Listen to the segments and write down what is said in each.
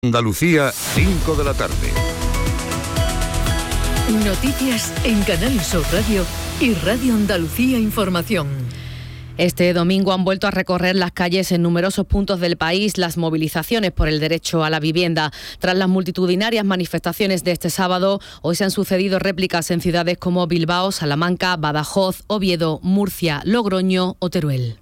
Andalucía, 5 de la tarde. Noticias en Canal Sur Radio y Radio Andalucía Información. Este domingo han vuelto a recorrer las calles en numerosos puntos del país las movilizaciones por el derecho a la vivienda. Tras las multitudinarias manifestaciones de este sábado, hoy se han sucedido réplicas en ciudades como Bilbao, Salamanca, Badajoz, Oviedo, Murcia, Logroño o Teruel.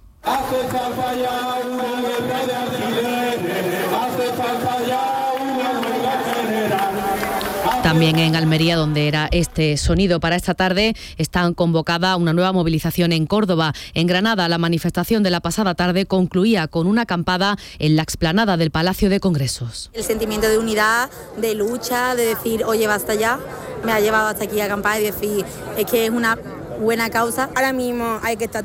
También en Almería, donde era este sonido. Para esta tarde está convocada una nueva movilización en Córdoba. En Granada, la manifestación de la pasada tarde concluía con una acampada en la explanada del Palacio de Congresos. El sentimiento de unidad, de lucha, de decir, oye, basta ya, me ha llevado hasta aquí a acampar y decir, es que es una buena causa. Ahora mismo hay que estar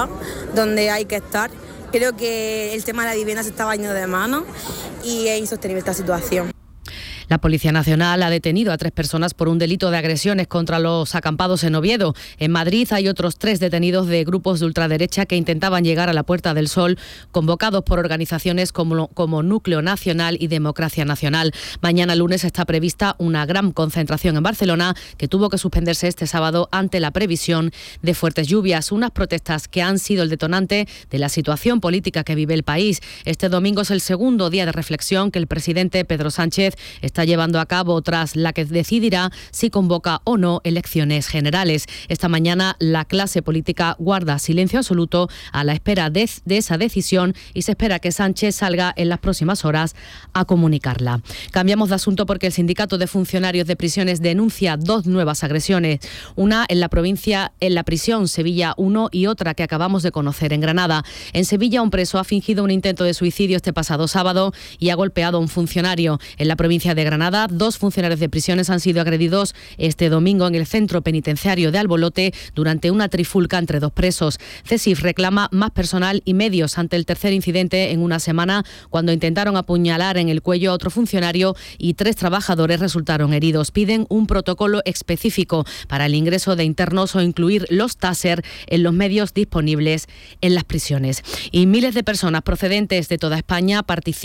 donde hay que estar. Creo que el tema de la vivienda se está bañando de mano y es insostenible esta situación. La Policía Nacional ha detenido a 3 personas por un delito de agresiones contra los acampados en Oviedo. En Madrid hay otros 3 detenidos de grupos de ultraderecha que intentaban llegar a la Puerta del Sol, convocados por organizaciones como Núcleo Nacional y Democracia Nacional. Mañana lunes está prevista una gran concentración en Barcelona, que tuvo que suspenderse este sábado ante la previsión de fuertes lluvias. Unas protestas que han sido el detonante de la situación política que vive el país. Este domingo es el segundo día de reflexión que el presidente Pedro Sánchez está llevando a cabo, tras la que decidirá si convoca o no elecciones generales. Esta mañana la clase política guarda silencio absoluto a la espera de esa decisión y se espera que Sánchez salga en las próximas horas a comunicarla. Cambiamos de asunto porque el Sindicato de Funcionarios de Prisiones denuncia 2 nuevas agresiones, una en la prisión Sevilla 1 y otra que acabamos de conocer en Granada. En Sevilla, un preso ha fingido un intento de suicidio este pasado sábado y ha golpeado a un funcionario. En la provincia de Granada, 2 funcionarios de prisiones han sido agredidos este domingo en el centro penitenciario de Albolote durante una trifulca entre 2 presos. CESIF reclama más personal y medios ante el tercer incidente en una semana, cuando intentaron apuñalar en el cuello a otro funcionario y 3 trabajadores resultaron heridos. Piden un protocolo específico para el ingreso de internos o incluir los taser en los medios disponibles en las prisiones. Y miles de personas procedentes de toda España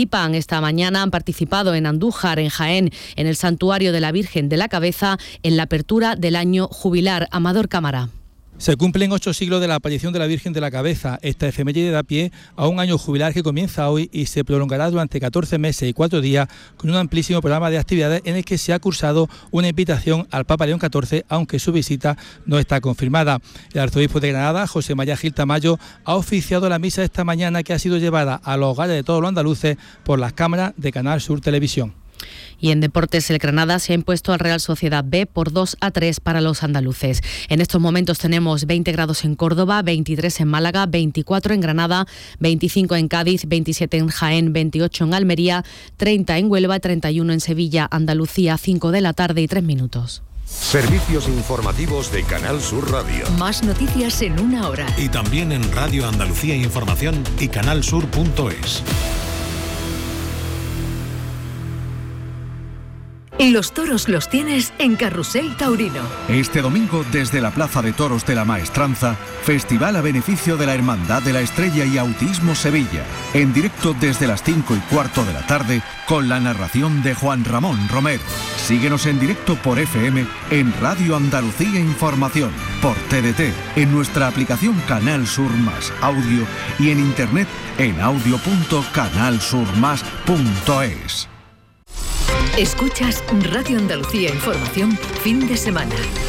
han participado en Andújar, en Jaén, en el Santuario de la Virgen de la Cabeza, en la apertura del año jubilar. Amador Cámara. Se cumplen 8 siglos de la aparición de la Virgen de la Cabeza. Esta efeméride da pie a un año jubilar que comienza hoy y se prolongará durante 14 meses y 4 días con un amplísimo programa de actividades en el que se ha cursado una invitación al Papa León XIV, aunque su visita no está confirmada. El arzobispo de Granada, José María Gil Tamayo, ha oficiado la misa esta mañana, que ha sido llevada a los hogares de todos los andaluces por las cámaras de Canal Sur Televisión. Y en deportes, el Granada se ha impuesto al Real Sociedad B por 2-3 para los andaluces. En estos momentos tenemos 20 grados en Córdoba, 23 en Málaga, 24 en Granada, 25 en Cádiz, 27 en Jaén, 28 en Almería, 30 en Huelva, 31 en Sevilla. Andalucía, 5 de la tarde y 3 minutos. Servicios informativos de Canal Sur Radio. Más noticias en una hora. Y también en Radio Andalucía Información y canalsur.es. Los toros los tienes en Carrusel Taurino. Este domingo, desde la Plaza de Toros de la Maestranza, festival a beneficio de la Hermandad de la Estrella y Autismo Sevilla. En directo desde las 5:15 de la tarde, con la narración de Juan Ramón Romero. Síguenos en directo por FM en Radio Andalucía Información, por TDT, en nuestra aplicación Canal Sur Más Audio y en internet en audio.canalsurmas.es. Escuchas Radio Andalucía Información, fin de semana.